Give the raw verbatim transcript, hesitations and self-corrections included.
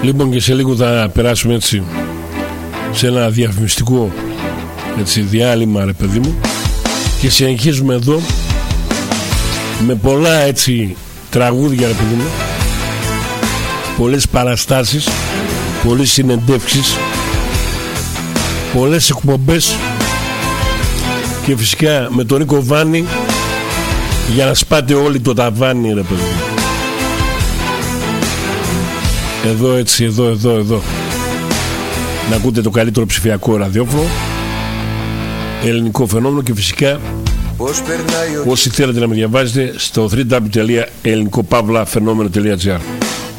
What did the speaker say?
Λοιπόν, και σε λίγο θα περάσουμε έτσι σε ένα διαφημιστικό έτσι, διάλειμμα, ρε παιδί μου, και συνεχίζουμε εδώ με πολλά έτσι τραγούδια, ρε παιδί μου, πολλές παραστάσεις, πολλές συνεντεύξεις, πολλές εκπομπές και φυσικά με τον Νίκο Βάνη για να σπάτε όλοι το ταβάνι, ρε παιδί μου. Εδώ έτσι, εδώ, εδώ, εδώ να ακούτε το καλύτερο ψηφιακό ραδιόφωνο, ελληνικό φαινόμενο, και φυσικά όσοι θέλετε να με διαβάζετε στο double-u double-u double-u τελεία ελληνικό παύλα φαινόμενο τελεία τζι άρ.